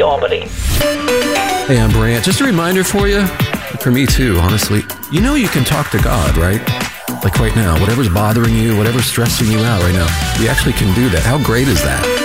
Albany. Hey, I'm Brant. Just a reminder for you, for me too, honestly. You know you can talk to God, right? Like right now, whatever's bothering you, whatever's stressing you out right now, we actually can do that. How great is that?